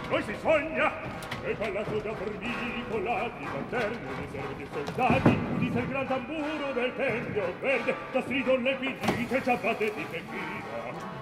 Poi si sogna e palazzo da formicola di lanterne, riserve di soldati, udite il gran tamburo del tempio verde, da strido le pidite, ciabatte di pechino.